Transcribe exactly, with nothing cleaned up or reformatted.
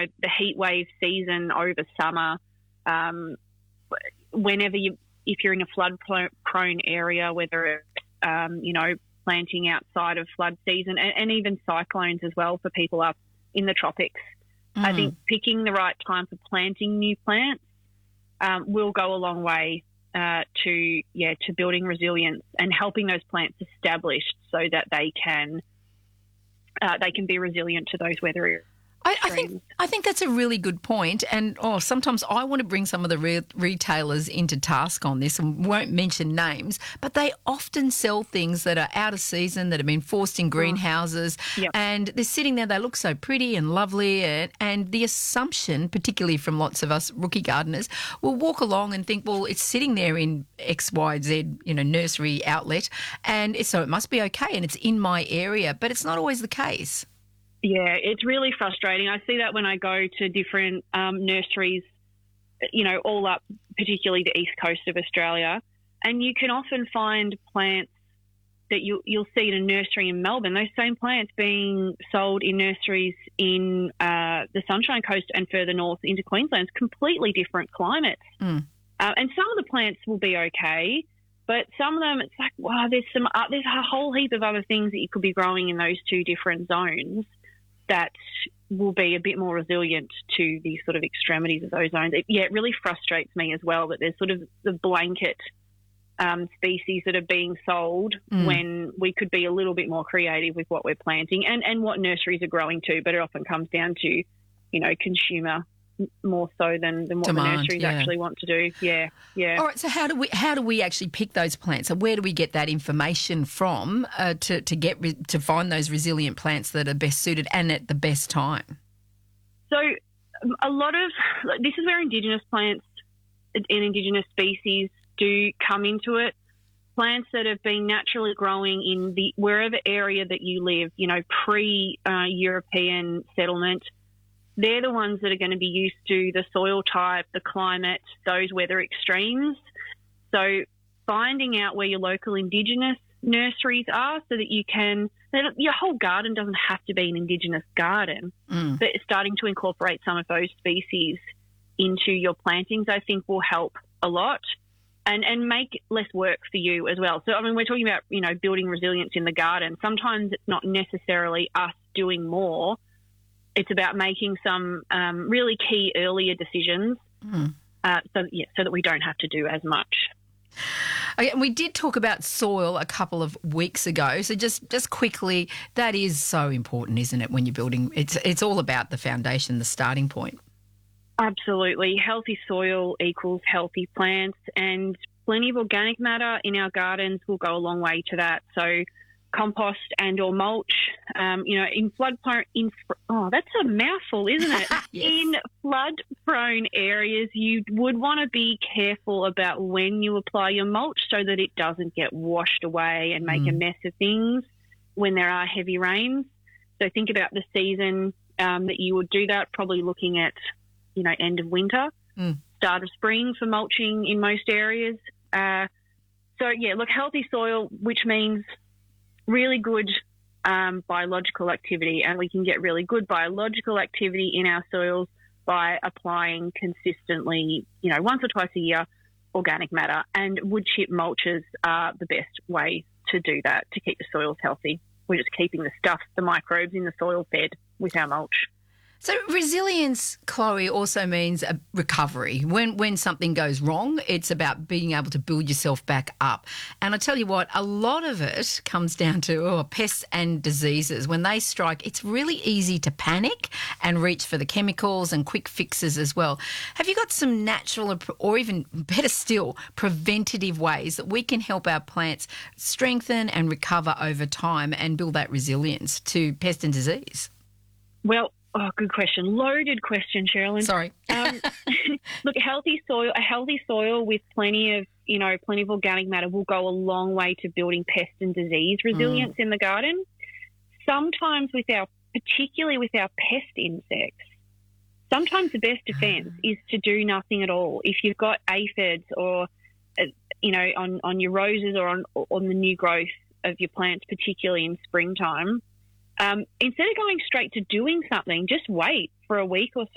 know, the heat wave season over summer, um, whenever you, if you're in a flood-prone area, whether it's, um, you know, planting outside of flood season and, and even cyclones as well for people up in the tropics. Mm. I think picking the right time for planting new plants um, will go a long way uh, to, yeah, to building resilience and helping those plants establish so that they can uh, they can be resilient to those weather areas. I, I think I think that's a really good point, and oh, sometimes I want to bring some of the re- retailers into task on this, and won't mention names, but they often sell things that are out of season, that have been forced in greenhouses, oh. yep. and they're sitting there. They look so pretty and lovely, and, and the assumption, particularly from lots of us rookie gardeners, will walk along and think, well, it's sitting there in X, Y, Z, you know, nursery outlet, and so it must be okay, and it's in my area, but it's not always the case. Yeah, it's really frustrating. I see that when I go to different um, nurseries, you know, all up, particularly the east coast of Australia, and you can often find plants that you, you'll see in a nursery in Melbourne, those same plants being sold in nurseries in uh, the Sunshine Coast and further north into Queensland. It's completely different climates. Mm. Uh, and some of the plants will be okay, but some of them, it's like, wow, there's some, uh, there's a whole heap of other things that you could be growing in those two different zones that will be a bit more resilient to the sort of extremities of those zones. It, yeah, it really frustrates me as well that there's sort of the blanket um, species that are being sold mm. when we could be a little bit more creative with what we're planting and, and what nurseries are growing to, but it often comes down to, you know, consumer more so than, than what Demand, the nurseries yeah. actually want to do. Yeah, yeah. All right, so how do we how do we actually pick those plants? So where do we get that information from uh, to to get re- to find those resilient plants that are best suited and at the best time? So a lot of this is where Indigenous plants and Indigenous species do come into it. Plants that have been naturally growing in the wherever area that you live, you know, pre-European uh, settlement. They're the ones that are going to be used to the soil type, the climate, those weather extremes. So finding out where your local Indigenous nurseries are so that you can, that your whole garden doesn't have to be an Indigenous garden, mm. but starting to incorporate some of those species into your plantings, I think will help a lot and, and make less work for you as well. So, I mean, we're talking about, you know, building resilience in the garden. Sometimes it's not necessarily us doing more. It's about making some um, really key earlier decisions mm. uh, so, yeah, so that we don't have to do as much. Okay, and we did talk about soil a couple of weeks ago. So just, just quickly, that is so important, isn't it, when you're building? It's, it's all about the foundation, the starting point. Absolutely. Healthy soil equals healthy plants, and plenty of organic matter in our gardens will go a long way to that. So compost and or mulch, um, you know, in flood prone, in, oh, that's a mouthful, isn't it? Yes. In flood prone areas, you would want to be careful about when you apply your mulch so that it doesn't get washed away and make mm. a mess of things when there are heavy rains. So think about the season um, that you would do that, probably looking at, you know, end of winter, mm. start of spring for mulching in most areas. Uh, so, yeah, look, healthy soil, which means really good um, biological activity, and we can get really good biological activity in our soils by applying consistently, you know, once or twice a year, organic matter. And wood chip mulches are the best way to do that, to keep the soils healthy. We're just keeping the stuff, the microbes in the soil fed with our mulch. So resilience, Chloe, also means a recovery. When when something goes wrong, it's about being able to build yourself back up. And I tell you what, a lot of it comes down to oh, pests and diseases. When they strike, it's really easy to panic and reach for the chemicals and quick fixes as well. Have you got some natural or even better still, preventative ways that we can help our plants strengthen and recover over time and build that resilience to pest and disease? Well, Oh, good question. Loaded question, Sherilyn. Sorry. um, look, healthy soil, a healthy soil with plenty of, you know, plenty of organic matter will go a long way to building pest and disease resilience mm. in the garden. Sometimes with our, particularly with our pest insects, sometimes the best defence is to do nothing at all. If you've got aphids or, uh, you know, on, on your roses or on, on the new growth of your plants, particularly in springtime, Um, instead of going straight to doing something, just wait for a week or so.